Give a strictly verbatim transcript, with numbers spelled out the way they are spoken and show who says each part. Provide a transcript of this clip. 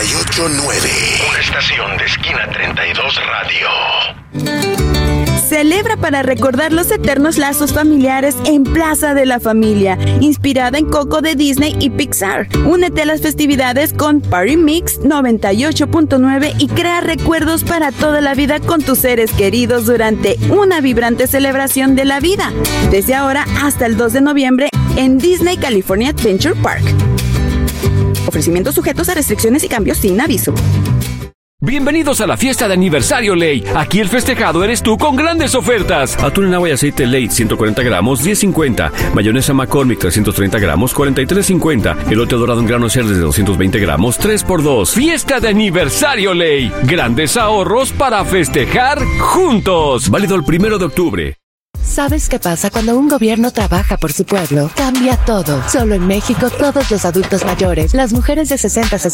Speaker 1: y ocho nueve. Una estación de Esquina treinta y dos Radio.
Speaker 2: Celebra para recordar los eternos lazos familiares en Plaza de la Familia, inspirada en Coco de Disney y Pixar. Únete a las festividades con Party Mix noventa y ocho punto nueve y crea recuerdos para toda la vida con tus seres queridos durante una vibrante celebración de la vida. Desde ahora hasta el dos de noviembre en Disney California Adventure Park. Ofrecimientos sujetos a restricciones y cambios sin aviso.
Speaker 3: Bienvenidos a la fiesta de aniversario Ley. Aquí el festejado eres tú con grandes ofertas. Atún en agua y aceite Ley, ciento cuarenta gramos, diez cincuenta. Mayonesa McCormick, trescientos treinta gramos, cuarenta y tres cincuenta. Elote dorado en grano Cerdes de doscientos veinte gramos, tres por dos. Fiesta de aniversario Ley. Grandes ahorros para festejar juntos. Válido el primero de octubre.
Speaker 4: ¿Sabes qué pasa cuando un gobierno trabaja por su pueblo? Cambia todo. Solo en México, todos los adultos mayores, las mujeres de sesenta a